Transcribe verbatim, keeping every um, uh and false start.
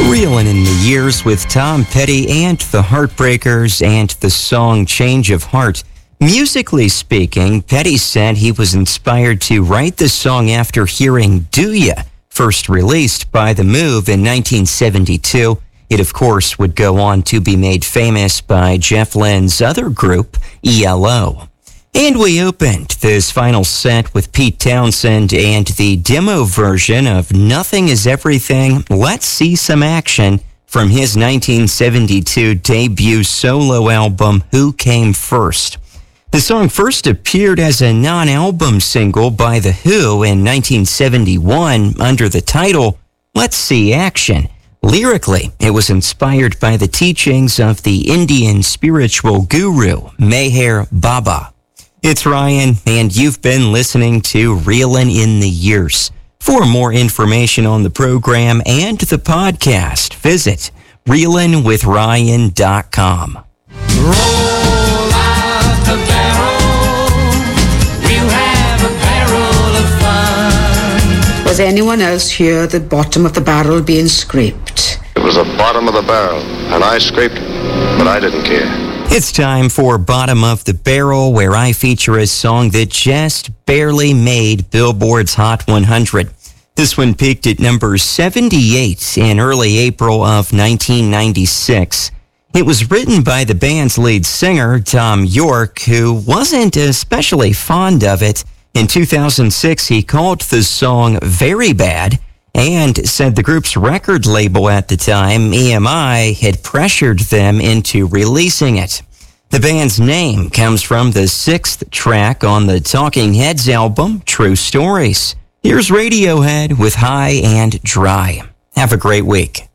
Reelin' in the Years with Tom Petty and the Heartbreakers and the song Change of Heart. Musically speaking, Petty said he was inspired to write the song after hearing Do Ya, first released by The Move in nineteen seventy-two. It, of course, would go on to be made famous by Jeff Lynne's other group, E L O. And we opened this final set with Pete Townsend and the demo version of Nothing Is Everything, Let's See Some Action from his nineteen seventy-two debut solo album, Who Came First. The song first appeared as a non-album single by The Who in nineteen seventy-one under the title Let's See Action. Lyrically, it was inspired by the teachings of the Indian spiritual guru, Meher Baba. It's Ryan, and you've been listening to Reelin' in the Years. For more information on the program and the podcast, visit reelin with ryan dot com. Roll out the barrel, we'll have a barrel of fun. Was anyone else hear the bottom of the barrel being scraped? It was the bottom of the barrel, and I scraped it, but I didn't care. It's time for Bottom of the Barrel, where I feature a song that just barely made Billboard's Hot one hundred. This one peaked at number seventy-eight in early April of nineteen ninety-six. It was written by the band's lead singer, Tom York, who wasn't especially fond of it. In two thousand six, he called the song very bad and said the group's record label at the time, E M I, had pressured them into releasing it. The band's name comes from the sixth track on the Talking Heads album, True Stories. Here's Radiohead with High and Dry. Have a great week.